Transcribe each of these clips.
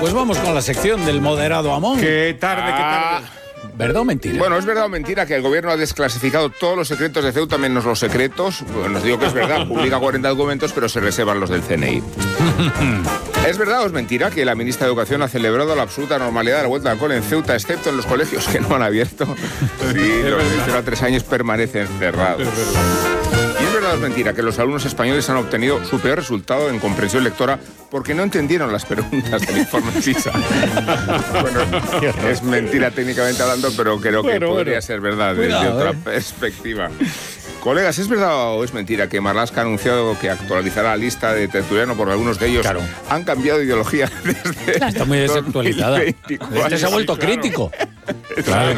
Pues vamos con la sección del moderado Amón. Qué tarde. ¿Verdad o mentira? Bueno, es verdad o mentira que el gobierno ha desclasificado todos los secretos de Ceuta menos los secretos. Bueno, os digo que es verdad, publica 40 documentos, pero se reservan los del CNI. ¿Es verdad o es mentira que la ministra de Educación ha celebrado la absoluta normalidad de la vuelta al cole en Ceuta, excepto en los colegios que no han abierto? Sí, los de 0 a 3 años permanecen cerrados. ¿Y es verdad o es mentira que los alumnos españoles han obtenido su peor resultado en comprensión lectora porque no entendieron las preguntas del informe PISA? Bueno, es mentira técnicamente hablando, pero creo que podría ser verdad desde otra perspectiva. Colegas, ¿es verdad o es mentira que Marlaska ha anunciado que actualizará la lista de Tertuliano porque algunos de ellos han cambiado de ideología desde Está muy desactualizada. Este se ha vuelto crítico. Claro.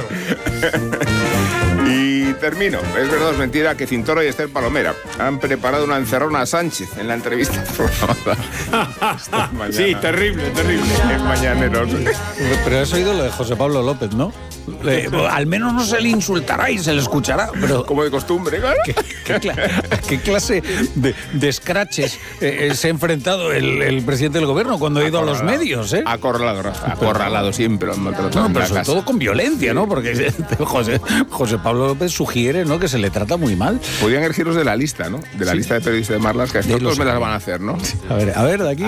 Y termino. ¿Es verdad o es mentira que Cintoro y Esther Palomera han preparado una encerrona a Sánchez en la entrevista programada? Sí, terrible. En Mañaneros. Pero has oído lo de José Pablo López, ¿no? Al menos no se le insultará y se le escuchará. Pero como de costumbre, claro. ¿A qué clase de scratches se ha enfrentado el presidente del gobierno cuando ha ido a los medios? Acorralado, Rafa. Acorralado siempre. Pero sobre todo con violencia, ¿no? Porque José Pablo López sugiere, ¿no?, que se le trata muy mal. Podían elegirlos de la lista, ¿no? De la lista de periodistas de Marlaska. Estos todos me las van a hacer, ¿no? A ver, de aquí.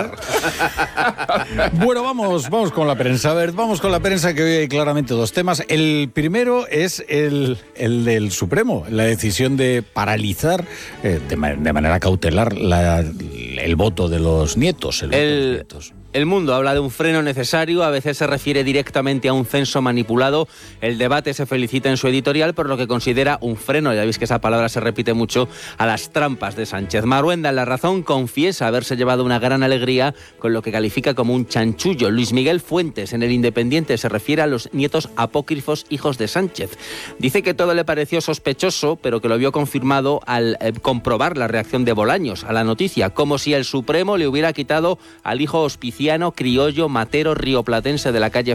Bueno, vamos con la prensa. A ver, vamos con la prensa, que hoy hay claramente dos temas. El primero es el del Supremo, la decisión de paralizar de manera cautelar el voto de los nietos. El Mundo habla de un freno necesario, a veces se refiere directamente a un censo manipulado. El Debate se felicita en su editorial por lo que considera un freno, ya veis que esa palabra se repite mucho, a las trampas de Sánchez. Maruenda, en La Razón, confiesa haberse llevado una gran alegría con lo que califica como un chanchullo. Luis Miguel Fuentes, en El Independiente, se refiere a los nietos apócrifos hijos de Sánchez. Dice que todo le pareció sospechoso, pero que lo vio confirmado al comprobar la reacción de Bolaños a la noticia, como si el Supremo le hubiera quitado al hijo hospiciado criollo matero rioplatense de la calle